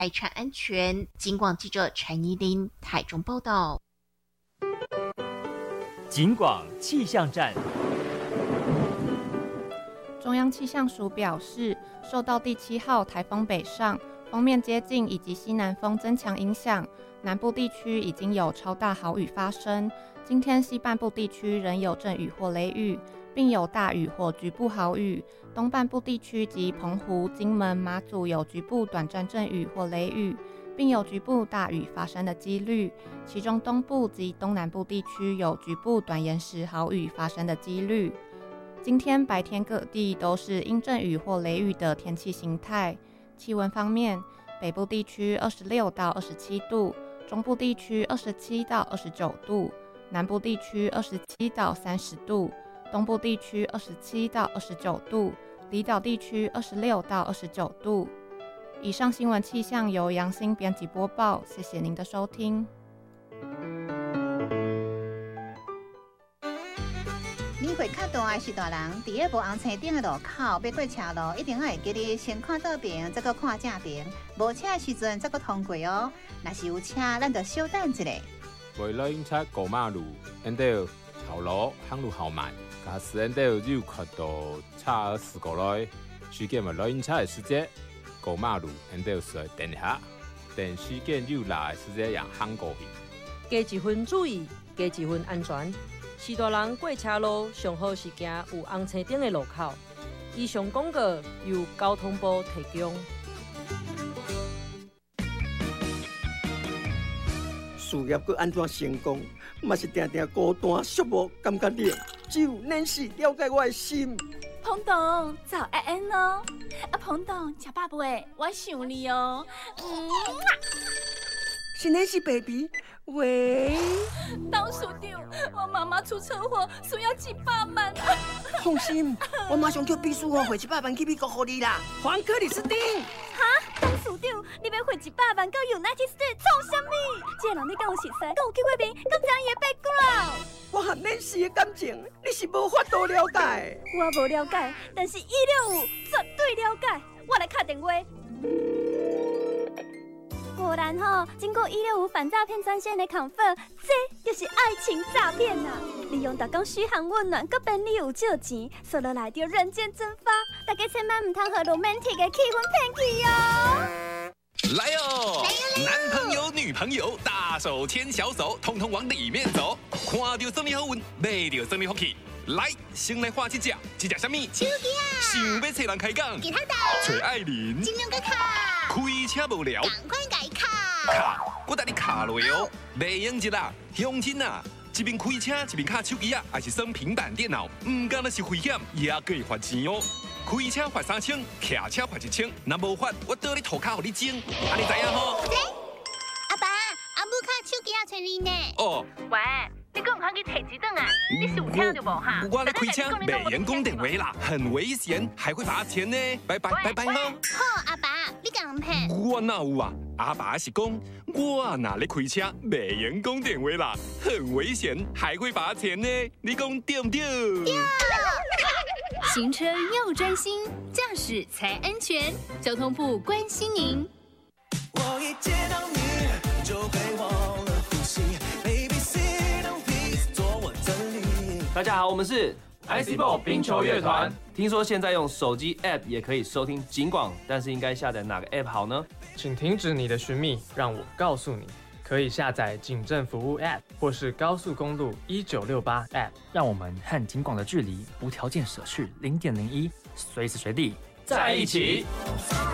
爱车安全。警广记者陈怡琳台中报道。 警广气象站。 中央气象署表示，受到第7号台风北上、锋面接近以及西南风增强影响，南部地区已经有超大豪雨发生。今天西半部地区仍有阵雨或雷雨，并有大雨或局部豪雨。东半部地区及澎湖、金门、马祖有局部短暂阵雨或雷雨，并有局部大雨发生的几率。其中东部及东南部地区有局部短延时豪雨发生的几率。今天白天各地都是阴阵雨或雷雨的天气形态。气温方面，北部地区26到27度，中部地区27到29度，南部地区27到30度，东部地区27到29度，离岛地区26到29度。以上新闻气象由杨欣编辑播报，谢谢您的收听。 年岁较大的是大人，伫个无红青顶的路口要过车路，一定要会记得先看倒边，再搁看正边。无车的时阵再搁通过哦。若是有车，咱就稍等一下。 为了警察过马路，因得后路行路好慢，假使因得有看到车事故来，事件为了警察的时间过马路，因得需要等下，等事件有来的时间让行过去。 加一分注意，加一分安全。是大人过车路上好是行有红青灯的路口。以上广告由交通部提供。 事业搁安怎成功，嘛是定定孤单寂寞，感觉冷。只有恁是了解我的心。 彭董，早安安哦！彭董，吃饱未？我想你哦。 是恁是 baby。喂， 董事长，我妈妈出车祸，需要700万。 放心，我马上叫秘书汇100万去美国给你啦，还克里斯汀。 哈，董事长，你要汇100万到 United States 创啥物？这个人你敢有熟悉？敢有去过面？敢知伊的 background？ 我和恁是的感情，你是无法度了解。 我无了解，但是165绝对了解。我来打电话。果然吼，经过165反诈骗专线的confirm，这就是爱情诈骗呐！利用大家嘘寒问暖，搁便利有借钱，说落来就人间蒸发。大家千万唔通和 romantic 的气氛骗去哦！ 来哟！男朋友、女朋友，大手牵小手，通通往里面走。看到生理好运，买到生理福气。来，先来画一只什么？ 手机啊！ 想要找人开讲？ 给他打。 找爱玲。 金牛哥卡。 开车无聊。 赶快改卡。 卡，我带你卡落哦。袂用一啦，乡亲啊！一边开车一边卡手机啊，还是耍平板电脑，唔干那是危险，也可以罚钱哦。开车罚3000，骑车罚1000，若无罚，我倒你涂骹互你整，安尼知影吼？ 阿爸，阿母卡手机要找你呢。 哦。 喂，你敢唔通去摕一顿啊？你是有听就无哈？ 我在开车，袂用讲电话啦，很危险，还会罚钱呢。拜拜拜拜哈。 好，阿爸，你敢唔骗？ 我哪有啊？阿爸是讲，我哪咧开车，袂用讲电话啦，很危险，还会罚钱呢。你讲对不对？ 对。 行车要专心，驾驶才安全。交通部关心您。 我一见到你就会忘了呼吸 ，Baby sit on please 做我真理。 大家好，我们是 ICBall 冰球乐团。听说现在用手机 App 也可以收听警广，但是应该下载哪个 App 好呢？ 请停止你的寻觅，让我告诉你。可以下载警政服务 App 或是高速公路1968 App， 让我们和警广的距离无条件舍去0.01，随时随地在一起。